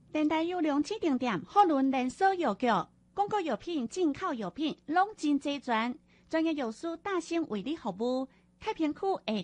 电台有良指定点，好论连锁药局、广告药品、进口药品，拢真齐全。专业药师大兴为你服务。太平区下